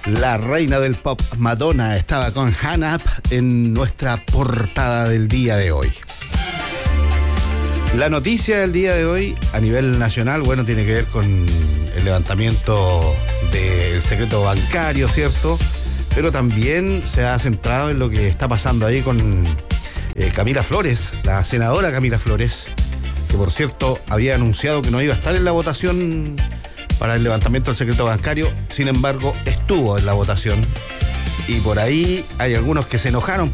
La reina del pop, Madonna, estaba con Hannah en nuestra portada del día de hoy. La noticia del día de hoy a nivel nacional, bueno, tiene que ver con el levantamiento del secreto bancario, ¿cierto? Pero también se ha centrado en lo que está pasando ahí con Camila Flores, la senadora Camila Flores, que por cierto había anunciado que no iba a estar en la votación para el levantamiento del secreto bancario. Sin embargo, estuvo en la votación y por ahí hay algunos que se enojaron